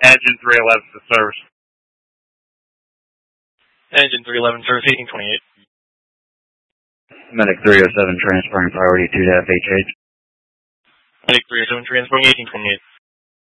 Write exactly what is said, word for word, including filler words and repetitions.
Engine three eleven to service. Engine three eleven, service eighteen twenty-eight. Medic three oh seven transferring priority two to F H H. Medic three oh seven transferring eighteen twenty-eight.